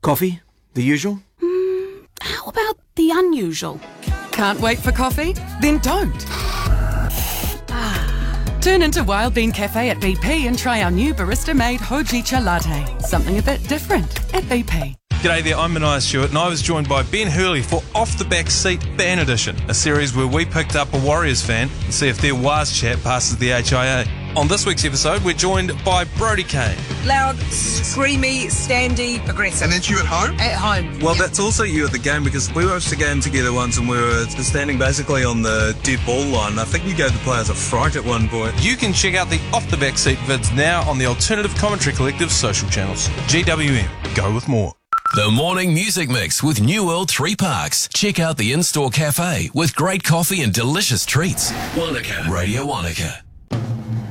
Coffee? The usual? How about the unusual? Can't wait for coffee? Then don't. Turn into Wild Bean Cafe at BP and try our new barista-made Hojicha latte. Something a bit different at BP. G'day there, I'm Mania Stewart and I was joined by Ben Hurley for Off the Back Seat Fan Edition, a series where we picked up a Warriors fan and see if their Waz chat passes the HIA. On this week's episode, we're joined by Brodie Kane. Loud, screamy, standy, aggressive. And that's you at home? At home. Well, that's also you at the game, because we watched the game together once and we were standing basically on the dead ball line. I think you gave the players a fright at one point. You can check out the Off the Back Seat vids now on the Alternative Commentary Collective social channels. GWM, go with more. The Morning Music Mix with New World 3 Parks. Check out the in-store cafe with great coffee and delicious treats. Wanaka, Radio Wanaka.